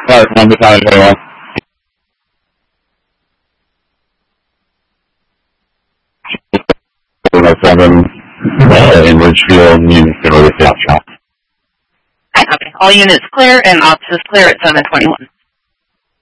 Alright, number 21. In Ridgefield, units to South Shop. Okay, all units clear and offices clear at 721.